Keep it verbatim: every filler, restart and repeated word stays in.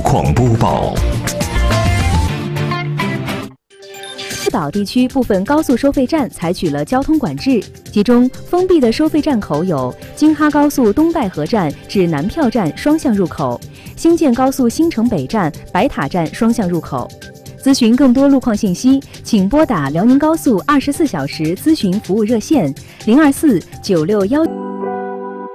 况播报。 赤岛地区部分高速收费站采取了交通管制，其中封闭的收费站口有京哈高速东戴河站至南票站双向入口、新建高速新城北站白塔站双向入口。咨询更多路况信息，请拨打辽宁高速二十四小时咨询服务热线零二四九六幺。